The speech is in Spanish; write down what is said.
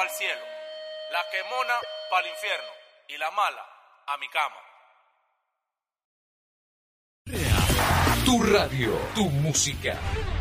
pa'l cielo, la quemona pa'l infierno y la mala a mi cama. Tu radio, tu música.